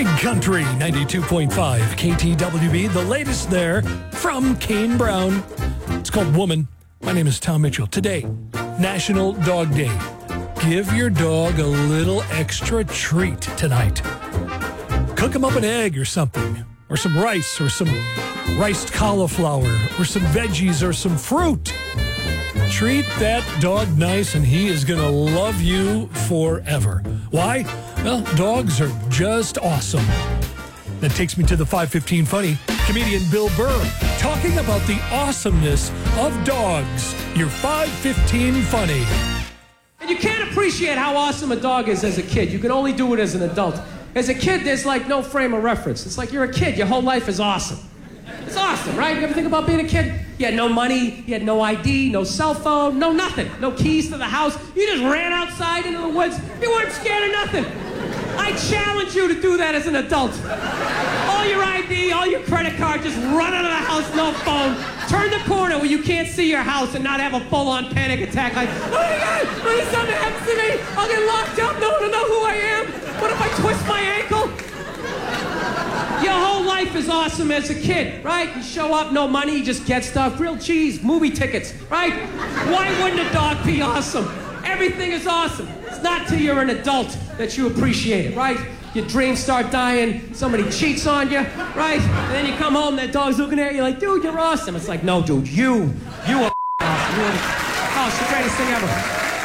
Big Country 92.5 KTWB, the latest there from Kane Brown. It's called Woman. My name is Tom Mitchell. Today, National Dog Day. Give your dog a little extra treat tonight. Cook him up an egg or something, or some rice, or some riced cauliflower, or some veggies, or some fruit. Treat that dog nice, and he is going to love you forever. Why? Well, dogs are just awesome. That takes me to the 515 Funny. Comedian Bill Burr talking about the awesomeness of dogs. Your 515 Funny. And you can't appreciate how awesome a dog is as a kid. You can only do it as an adult. As a kid, there's like no frame of reference. It's like you're a kid. Your whole life is awesome. It's awesome, right? You ever think about being a kid? You had no money, you had no ID, no cell phone, no nothing. No keys to the house. You just ran outside into the woods. You weren't scared of nothing. I challenge you to do that as an adult. All your ID, all your credit card, just run out of the house, no phone. Turn the corner where you can't see your house and not have a full-on panic attack like, oh my God, what if something happens to me? I'll get locked up, no one will know who I am. What if I twist my ankle? Your whole life is awesome as a kid, right? You show up, no money, you just get stuff, grilled cheese, movie tickets, right? Why wouldn't a dog be awesome? Everything is awesome. It's not till you're an adult that you appreciate it, right? Your dreams start dying, somebody cheats on you, right? And then you come home, that dog's looking at you like, dude, you're awesome. It's like, no, dude, you are awesome. Oh, it's the greatest thing ever.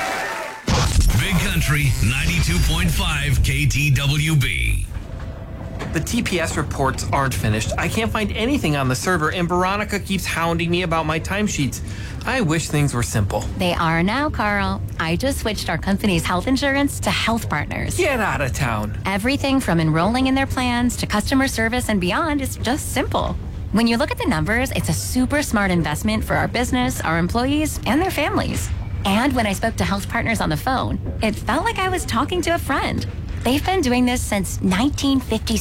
Big Country 92.5 KTWB. The TPS reports aren't finished. I can't find anything on the server, and Veronica keeps hounding me about my timesheets. I wish things were simple. They are now, Carl. I just switched our company's health insurance to Health Partners. Get out of town. Everything from enrolling in their plans to customer service and beyond is just simple. When you look at the numbers, it's a super smart investment for our business, our employees, and their families. And when I spoke to Health Partners on the phone, it felt like I was talking to a friend. They've been doing this since 1956.